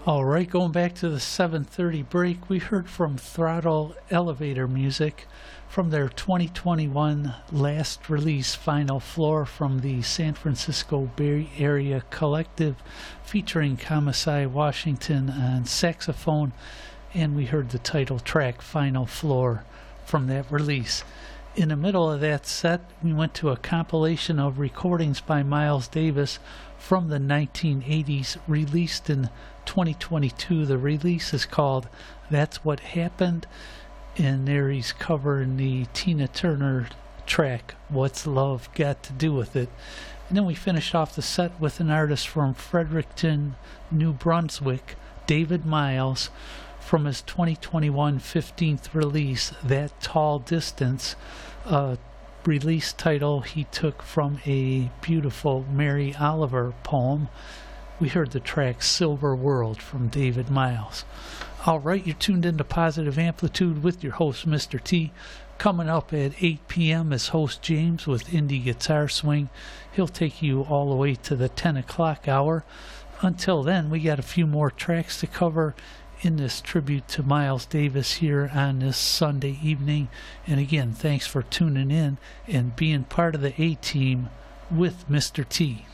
All right, going back to the 7:30 break, we heard from Throttle Elevator Music from their 2021 last release, Final Floor, from the San Francisco Bay Area Collective, featuring Kamasai Washington on saxophone, and we heard the title track, Final Floor, from that release. In the middle of that set, we went to a compilation of recordings by Miles Davis from the 1980s, released in 2022. The release is called That's What Happened, and there he's covering the Tina Turner track, What's Love Got to Do with It? And then we finished off the set with an artist from Fredericton, New Brunswick, David Miles, from his 2021 15th release, That Tall Distance, a release title he took from a beautiful Mary Oliver poem. We heard the track Silver World from David Miles. All right, you're tuned into Positive Amplitude with your host, Mr. T. Coming up at 8 p.m. is host James with Indie Guitar Swing. He'll take you all the way to the 10 o'clock hour. Until then, we got a few more tracks to cover in this tribute to Miles Davis here on this Sunday evening. And again, thanks for tuning in and being part of the A-Team with Mr. T.